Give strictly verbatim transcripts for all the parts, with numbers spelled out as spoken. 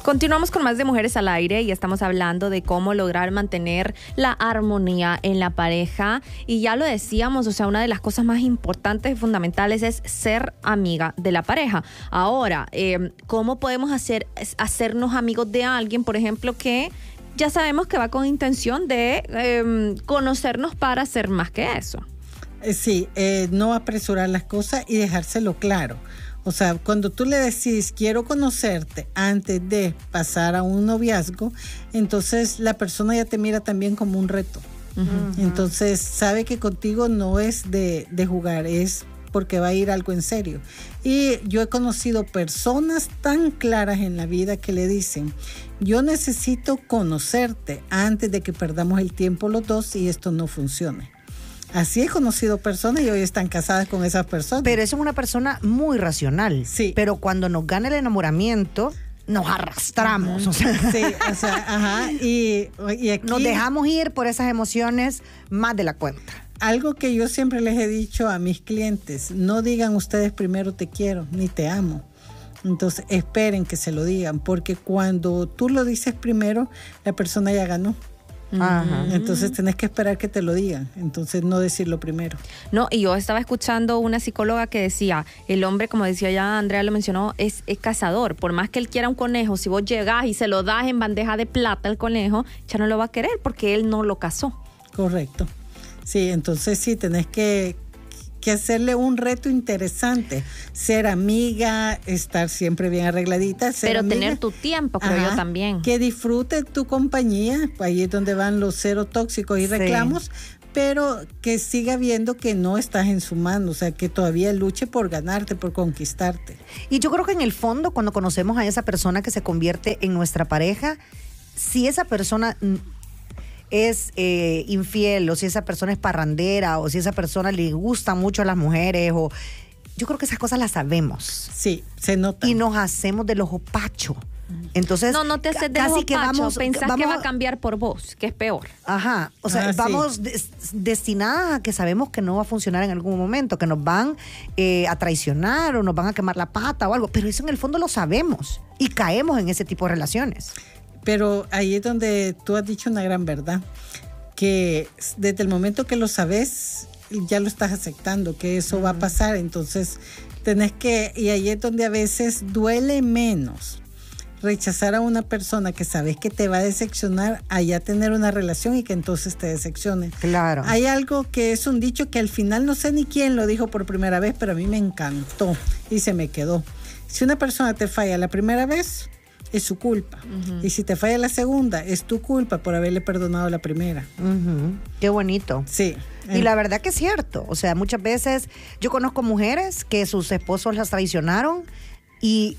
Continuamos con más de Mujeres al Aire y estamos hablando de cómo lograr mantener la armonía en la pareja. Y ya lo decíamos, o sea, una de las cosas más importantes y fundamentales es ser amiga de la pareja. Ahora, eh, ¿cómo podemos hacer, hacernos amigos de alguien, por ejemplo, que ya sabemos que va con intención de eh, conocernos para hacer más que eso? Sí, eh, no apresurar las cosas y dejárselo claro. O sea, cuando tú le decís, quiero conocerte antes de pasar a un noviazgo, entonces la persona ya te mira también como un reto. Uh-huh. Entonces sabe que contigo no es de, de jugar, es porque va a ir algo en serio. Y yo he conocido personas tan claras en la vida que le dicen, yo necesito conocerte antes de que perdamos el tiempo los dos y esto no funcione. Así he conocido personas y hoy están casadas con esas personas. Pero eso es una persona muy racional. Sí. Pero cuando nos gana el enamoramiento, nos arrastramos. Uh-huh. O sea, sí, o sea, ajá. Y, y aquí nos dejamos ir por esas emociones más de la cuenta. Algo que yo siempre les he dicho a mis clientes, no digan ustedes primero te quiero, ni te amo. Entonces esperen que se lo digan, porque cuando tú lo dices primero, la persona ya ganó. Ajá. Entonces tenés que esperar que te lo digan, entonces no decirlo primero. No, y yo estaba escuchando una psicóloga que decía, el hombre, como decía ya Andrea lo mencionó, es, es cazador. Por más que él quiera un conejo, si vos llegás y se lo das en bandeja de plata al conejo, ya no lo va a querer porque él no lo cazó. Correcto. Sí, entonces sí, tenés que que hacerle un reto interesante, ser amiga, estar siempre bien arregladita, ser pero amiga, tener tu tiempo, creo Ajá, yo también. Que disfrute tu compañía, ahí es donde van los cero tóxicos y reclamos, sí. Pero que siga viendo que no estás en su mano, o sea, que todavía luche por ganarte, por conquistarte. Y yo creo que en el fondo, cuando conocemos a esa persona que se convierte en nuestra pareja, si esa persona es eh, infiel, o si esa persona es parrandera, o si esa persona le gusta mucho a las mujeres, o yo creo que esas cosas las sabemos. Sí, se nota. Y nos hacemos del ojo pacho. Entonces, no, no te haces del ojo pacho, vamos, pensás vamos, que va a cambiar por vos, que es peor. Ajá, o sea, ah, vamos sí. des, destinadas a que sabemos que no va a funcionar en algún momento, que nos van eh, a traicionar o nos van a quemar la pata o algo, pero eso en el fondo lo sabemos y caemos en ese tipo de relaciones. Pero ahí es donde tú has dicho una gran verdad, que desde el momento que lo sabes, ya lo estás aceptando, que eso uh-huh. va a pasar, entonces tenés que, y ahí es donde a veces duele menos rechazar a una persona que sabes que te va a decepcionar, a ya tener una relación y que entonces te decepcione. Claro. Hay algo que es un dicho que al final no sé ni quién lo dijo por primera vez, pero a mí me encantó y se me quedó. Si una persona te falla la primera vez, es su culpa. Uh-huh. Y si te falla la segunda, es tu culpa por haberle perdonado la primera. Uh-huh. Qué bonito. Sí. Y la verdad que es cierto. O sea, muchas veces yo conozco mujeres que sus esposos las traicionaron y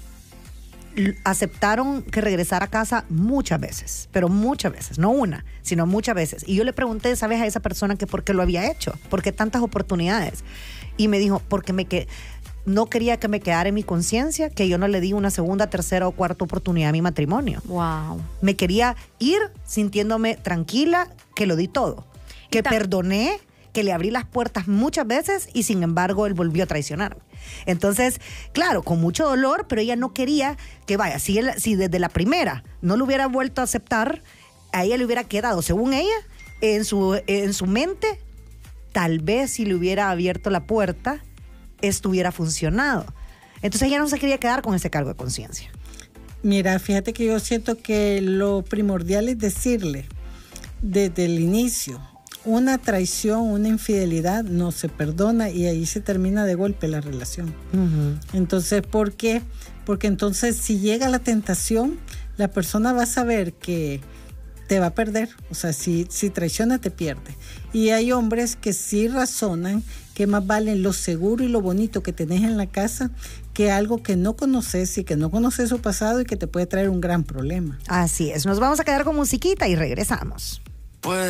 aceptaron que regresara a casa muchas veces, pero muchas veces, no una, sino muchas veces. Y yo le pregunté, ¿sabes a esa persona que por qué lo había hecho? ¿Por qué tantas oportunidades? Y me dijo, porque me que no quería que me quedara en mi conciencia que yo no le di una segunda, tercera o cuarta oportunidad a mi matrimonio. Wow. Me quería ir sintiéndome tranquila, que lo di todo, que perdoné, que le abrí las puertas muchas veces y sin embargo él volvió a traicionarme. Entonces, claro, con mucho dolor, pero ella no quería que vaya, si, él, si desde la primera no lo hubiera vuelto a aceptar, a ella le hubiera quedado, según ella, en su, en su mente, tal vez si le hubiera abierto la puerta, estuviera funcionado. Entonces ella no se quería quedar con ese cargo de conciencia. Mira, fíjate que yo siento que lo primordial es decirle desde el inicio, una traición, una infidelidad no se perdona y ahí se termina de golpe la relación. Uh-huh. Entonces, ¿por qué? Porque entonces si llega la tentación, la persona va a saber que te va a perder. O sea, si, si traiciona, te pierde. Y hay hombres que sí razonan que más vale lo seguro y lo bonito que tenés en la casa que algo que no conoces y que no conoces su pasado y que te puede traer un gran problema. Así es. Nos vamos a quedar con musiquita y regresamos. Pues